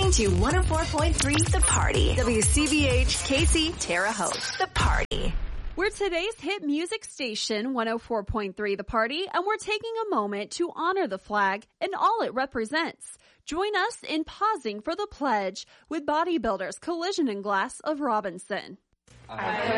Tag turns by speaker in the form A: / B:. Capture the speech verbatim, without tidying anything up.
A: listening to one oh four point three The Party. W C B H Casey Terre Haute. The Party.
B: We're today's hit music station, one oh four point three The Party, and we're taking a moment to honor the flag and all it represents. Join us in pausing for the pledge with Bodybuilders Collision and Glass of Robinson.
C: I